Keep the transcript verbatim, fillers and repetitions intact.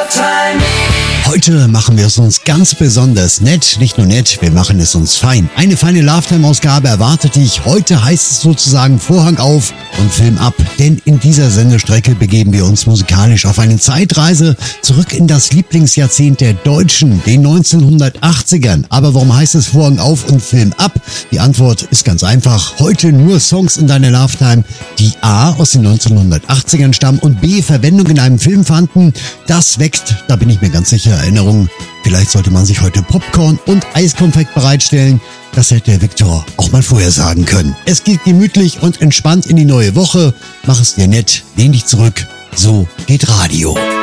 Lifetime. Heute machen wir es uns ganz besonders nett, nicht nur nett, wir machen es uns fein. Eine feine Lifetime-Ausgabe erwartet dich. Heute heißt es sozusagen Vorhang auf und Film ab, denn in dieser Sendestrecke begeben wir uns musikalisch auf eine Zeitreise zurück in das Lieblingsjahrzehnt der Deutschen, den neunzehnhundertachtzigern. Aber warum heißt es Vorhang auf und Film ab? Die Antwort ist ganz einfach. Heute nur Songs in deiner Lifetime, die A aus den neunzehnhundertachtzigern stammen und B Verwendung in einem Film fanden. Das weckt, da bin ich mir ganz sicher, Erinnerungen. Vielleicht sollte man sich heute Popcorn und Eiskonfekt bereitstellen. Das hätte der Viktor auch mal vorher sagen können. Es geht gemütlich und entspannt in die neue Woche. Mach es dir nett, lehn dich zurück. So geht Radio.